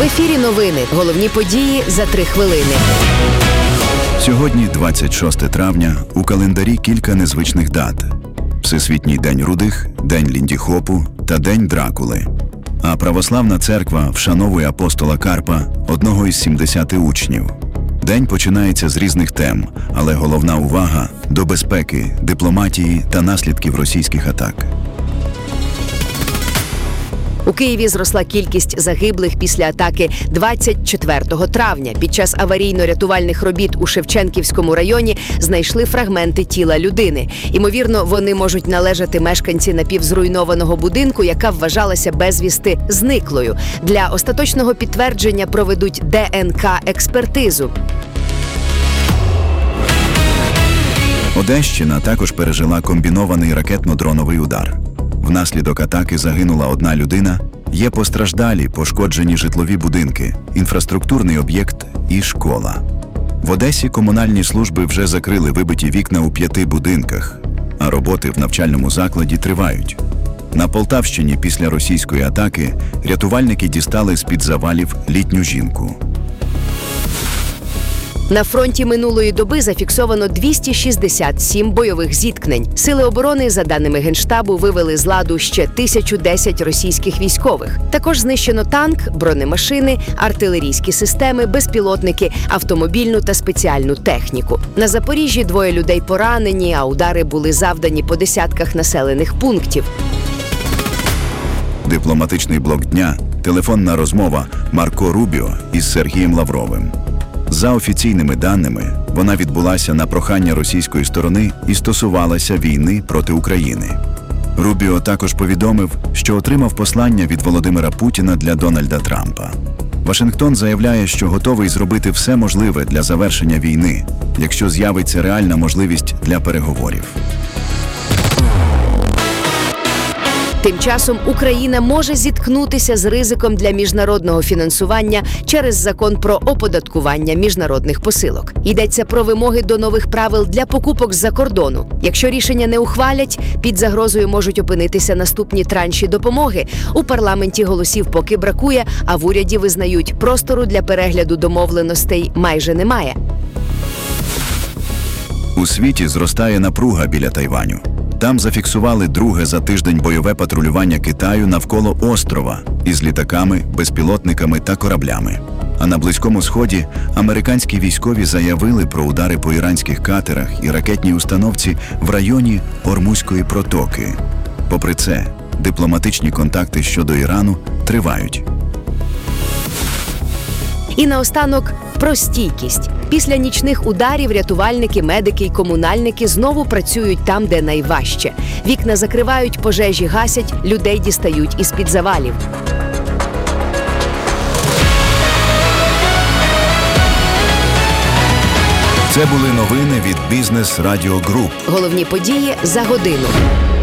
ефірі новини. Головні події за 3 хвилини. Сьогодні 26 травня. У календарі кілька незвичних дат. Всесвітній день рудих, День Лінді-Хопу та День Дракули. А православна церква вшановує апостола Карпа, одного із 70 учнів. День починається з різних тем, але головна увага – до безпеки, дипломатії та наслідків російських атак. У Києві зросла кількість загиблих після атаки 24 травня. Під час аварійно-рятувальних робіт у Шевченківському районі знайшли фрагменти тіла людини. Імовірно, вони можуть належати мешканці напівзруйнованого будинку, яка вважалася безвісти зниклою. Для остаточного підтвердження проведуть ДНК-експертизу. Одещина також пережила комбінований ракетно-дроновий удар. Внаслідок атаки загинула одна людина, є постраждалі, пошкоджені житлові будинки, інфраструктурний об'єкт і школа. В Одесі комунальні служби вже закрили вибиті вікна у 5 будинках, а роботи в навчальному закладі тривають. На Полтавщині після російської атаки рятувальники дістали з-під завалів літню жінку. На фронті минулої доби зафіксовано 267 бойових зіткнень. Сили оборони, за даними Генштабу, вивели з ладу ще 1010 російських військових. Також знищено танк, бронемашини, артилерійські системи, безпілотники, автомобільну та спеціальну техніку. На Запоріжжі 2 людей поранені, а удари були завдані по десятках населених пунктів. Дипломатичний блок дня – телефонна розмова Марко Рубіо із Сергієм Лавровим. За офіційними даними, вона відбулася на прохання російської сторони і стосувалася війни проти України. Рубіо також повідомив, що отримав послання від Володимира Путіна для Дональда Трампа. Вашингтон заявляє, що готовий зробити все можливе для завершення війни, якщо з'явиться реальна можливість для переговорів. Тим часом Україна може зіткнутися з ризиком для міжнародного фінансування через закон про оподаткування міжнародних посилок. Йдеться про вимоги до нових правил для покупок з-за кордону. Якщо рішення не ухвалять, під загрозою можуть опинитися наступні транші допомоги. У парламенті голосів поки бракує, а в уряді визнають, простору для перегляду домовленостей майже немає. У світі зростає напруга біля Тайваню. Там зафіксували друге за тиждень бойове патрулювання Китаю навколо острова із літаками, безпілотниками та кораблями. А на Близькому Сході американські військові заявили про удари по іранських катерах і ракетній установці в районі Ормузької протоки. Попри це, дипломатичні контакти щодо Ірану тривають. І наостанок про стійкість. Після нічних ударів рятувальники, медики й комунальники знову працюють там, де найважче. Вікна закривають, пожежі гасять, людей дістають із-під завалів. Це були новини від Бізнес Радіо Груп. Головні події за годину.